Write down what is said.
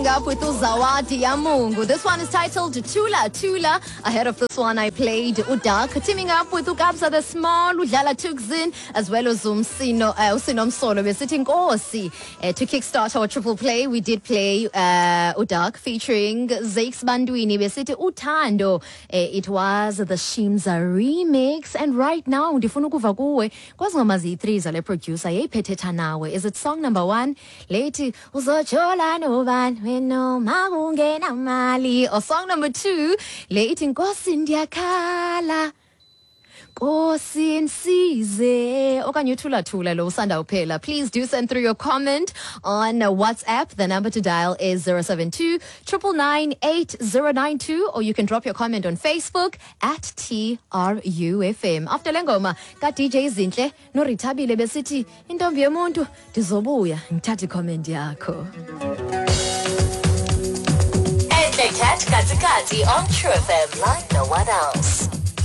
teaming up with Uzawadi Yamungu. This one is titled Tula Tula. Ahead of this one, I played Udak, teaming up with Ukabza the Small, Udala Tukzin, as well as Usinom Solo. We're sitting Kosi. To kickstart our triple play, we did play Udak featuring Zakes Banduini. We're sitting Utando. It was the Shimza remix. And right now, Ndifunukuva kuwe, kwazingamazi 3 zale producer, yephethetha nawe. Is it song number 1? Late Uzochola no van no magungena mali. Or song number 2, late Nkosi Ndiakhala Nkosi Nsize okanye Thula Thula lo usanda uphela. Please do send through your comment on WhatsApp. The number to dial is 072 999 8092, or you can drop your comment on Facebook at TRUFM. After lengoma ka DJ Zinhle no Rithabile besithi intombi yomuntu ndizobuya ngithathe comment yakho. And catch Katikati on True FM like no one else.